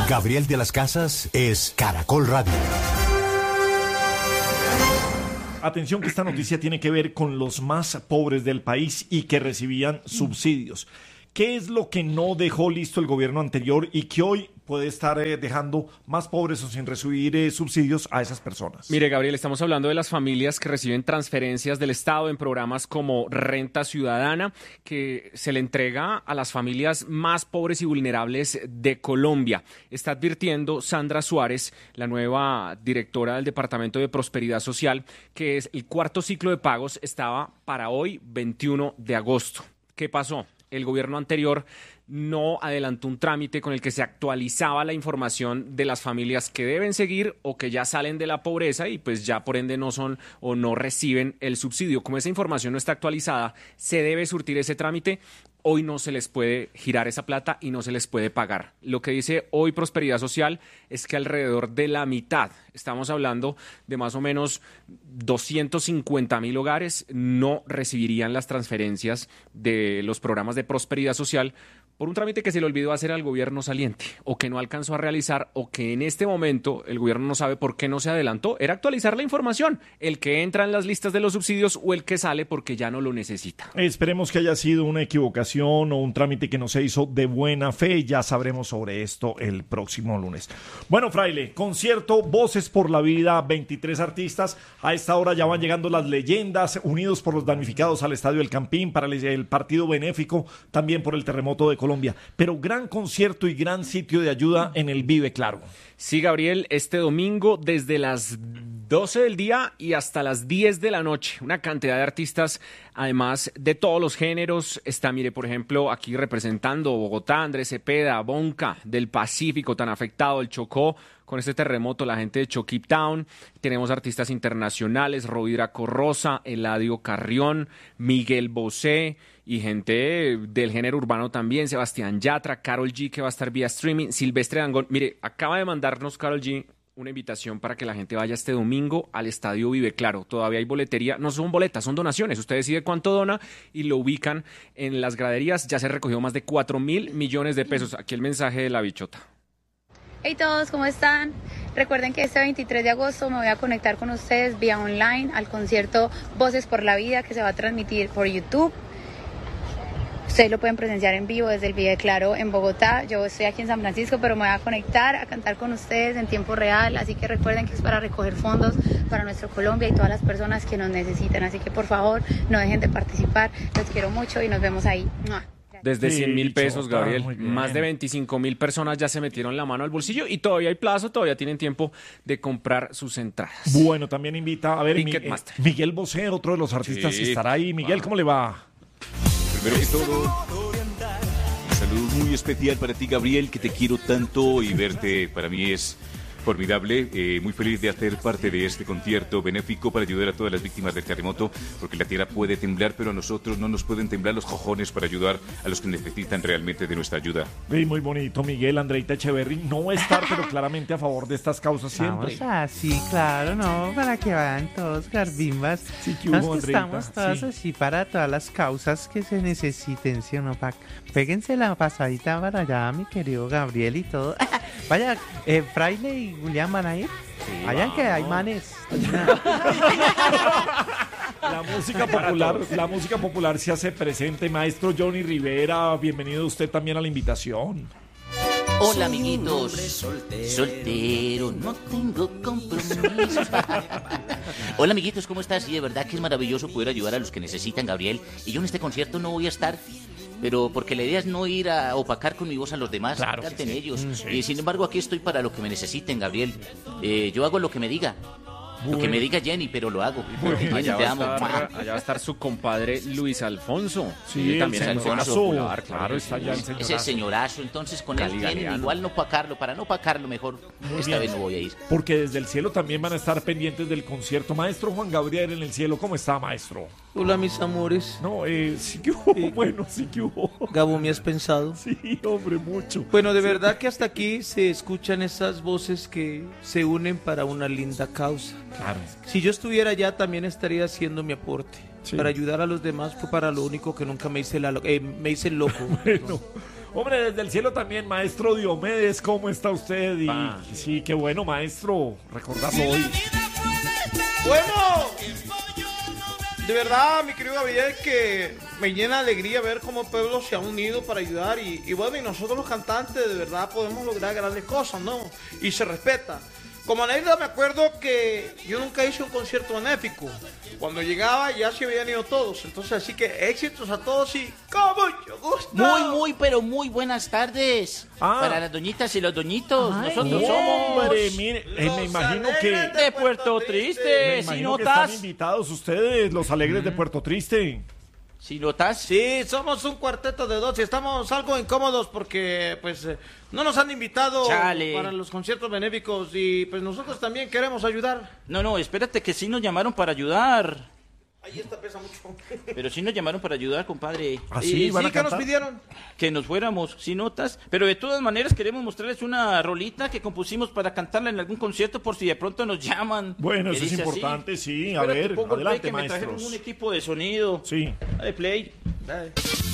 Gabriel de las Casas es Caracol Radio. Atención que esta noticia tiene que ver con los más pobres del país y que recibían subsidios. ¿Qué es lo que no dejó listo el gobierno anterior y que hoy puede estar dejando más pobres o sin recibir subsidios a esas personas? Mire, Gabriel, estamos hablando de las familias que reciben transferencias del Estado en programas como Renta Ciudadana, que se le entrega a las familias más pobres y vulnerables de Colombia. Está advirtiendo Sandra Suárez, la nueva directora del Departamento de Prosperidad Social, que es el cuarto ciclo de pagos estaba para hoy, 21 de agosto. ¿Qué pasó? El gobierno anterior no adelantó un trámite con el que se actualizaba la información de las familias que deben seguir o que ya salen de la pobreza y pues ya por ende no son o no reciben el subsidio. Como esa información no está actualizada, se debe surtir ese trámite. Hoy no se les puede girar esa plata y no se les puede pagar. Lo que dice hoy Prosperidad Social es que alrededor de la mitad, estamos hablando de más o menos 250.000 hogares, no recibirían las transferencias de los programas de Prosperidad Social por un trámite que se le olvidó hacer al gobierno saliente o que no alcanzó a realizar o que en este momento el gobierno no sabe por qué no se adelantó. Era actualizar la información, el que entra en las listas de los subsidios o el que sale porque ya no lo necesita. Esperemos que haya sido una equivocación o un trámite que no se hizo de buena fe. Ya sabremos sobre esto el próximo lunes. Bueno, Fraile, concierto Voces por la Vida, 23 artistas. A esta hora ya van llegando las leyendas, unidos por los damnificados al Estadio El Campín, para el partido benéfico, también por el terremoto de Colombia, pero gran concierto y gran sitio de ayuda en el Vive Claro. Sí, Gabriel, este domingo desde las 12 del día y hasta las 10 de la noche. Una cantidad de artistas, además de todos los géneros. Está, mire, por ejemplo, aquí representando Bogotá, Andrés Cepeda, Bonca, del Pacífico, tan afectado, el Chocó, con este terremoto, la gente de Chokip Town. Tenemos artistas internacionales, Rovira Corrosa, Eladio Carrión, Miguel Bosé y gente del género urbano también, Sebastián Yatra, Karol G, que va a estar vía streaming, Silvestre Dangond. Mire, acaba de mandarnos Karol G una invitación para que la gente vaya este domingo al Estadio Vive Claro. Todavía hay boletería, no son boletas, son donaciones. Usted decide cuánto dona y lo ubican en las graderías. Ya se recogió más de 4.000 millones de pesos. Aquí el mensaje de la bichota. Hey todos, ¿cómo están? Recuerden que este 23 de agosto me voy a conectar con ustedes vía online al concierto Voces por la Vida, que se va a transmitir por YouTube. Ustedes lo pueden presenciar en vivo desde el Vive Claro en Bogotá. Yo estoy aquí en San Francisco, pero me voy a conectar a cantar con ustedes en tiempo real. Así que recuerden que es para recoger fondos para nuestro Colombia y todas las personas que nos necesitan. Así que por favor, no dejen de participar. Los quiero mucho y nos vemos ahí. Desde Sí, 100.000 pesos, Chota, Gabriel. muy bien. Más de 25.000 personas ya se metieron la mano al bolsillo y todavía hay plazo, todavía tienen tiempo de comprar sus entradas. Bueno, también invita a ver Ticketmaster. Miguel Bosé, otro de los artistas, Sí. estará ahí. Miguel, ¿cómo le va? Primero que todo, un saludo muy especial para ti, Gabriel, que te quiero tanto y verte para mí es formidable. Muy feliz de hacer parte de este concierto benéfico para ayudar a todas las víctimas del terremoto, porque la tierra puede temblar, pero a nosotros no nos pueden temblar los cojones para ayudar a los que necesitan realmente de nuestra ayuda. Sí, muy bonito, Miguel. Andreita Echeverry no va a estar, pero claramente a favor de estas causas siempre. Vamos así, claro, no, para que vayan todos garbimbas. Sí, que No, hubo, es que Andreita, estamos todas sí. así para todas las causas que se necesiten, ¿sí o no? Péguense la pasadita para allá, mi querido Gabriel y todo. Vaya, Fraile y Julián van a ir. Vayan que hay manes. La música popular se hace presente. Maestro Johnny Rivera, bienvenido usted también a la invitación. Hola amiguitos, soltero, no tengo compromisos. Hola amiguitos, ¿cómo estás? Y de verdad que es maravilloso poder ayudar a los que necesitan, Gabriel. Y yo en este concierto no voy a estar, pero porque la idea es no ir a opacar con mi voz a los demás, Claro, canten sí. ellos. Sí. Y sin embargo aquí estoy para lo que me necesiten, Gabriel. Yo hago lo que me diga. Lo que me diga Jenny, pero lo hago. Jenny, Allá te va, amo. allá va a estar su compadre Luis Alfonso. Sí, también el es música señorazo. popular, Claro, está allá el Ese señorazo. señorazo, entonces con él Cali tienen Galeano. igual no opacarlo, para no opacarlo mejor. Esta bien. vez no voy a ir. Porque desde el cielo también van a estar pendientes del concierto. Maestro Juan Gabriel en el cielo, ¿cómo está, maestro? Hola mis amores, No, sí que hubo, bueno, sí que hubo. Gabo, ¿me has pensado? Sí, hombre, mucho. Bueno, de verdad que hasta aquí se escuchan esas voces que se unen para una linda causa. Claro. Si yo estuviera allá también estaría haciendo mi aporte. Sí. Para ayudar a los demás fue para lo único que nunca me hice, me hice el loco. Bueno, Hombre, desde el cielo también, maestro Diomedes, ¿cómo está usted? Y sí, qué bueno, maestro, recordarlo hoy. Bueno, de verdad, mi querido Gabriel, que me llena de alegría ver cómo el pueblo se ha unido para ayudar y bueno, y nosotros los cantantes de verdad podemos lograr grandes cosas, ¿no? Y se respeta. Como anécdota me acuerdo que yo nunca hice un concierto benéfico. Cuando llegaba ya se habían ido todos. Entonces así que éxitos a todos y con mucho gusto. Pero muy buenas tardes. Para las doñitas y los doñitos. Nosotros somos... Hombre, mire, me imagino que... De Puerto Triste, Me imagino que están invitados ustedes, los alegres de Puerto Triste. ¿Sí notas? Sí, somos un cuarteto de dos y estamos algo incómodos porque pues no nos han invitado para los conciertos benéficos y pues nosotros también queremos ayudar. No, espérate que sí nos llamaron para ayudar. Ahí esta pesa mucho. Pero sí nos llamaron para ayudar, compadre. ¿Así? ¿Van a ¿qué nos cantar? pidieron? Que nos fuéramos, ¿sí notas? Pero de todas maneras queremos mostrarles una rolita que compusimos para cantarla en algún concierto por si de pronto nos llaman. Bueno, Que eso es dice así. importante, sí. A Espérate, ver, pongo el play, adelante, que me trajeron maestros. un equipo de sonido. Sí. Dale play. Dale.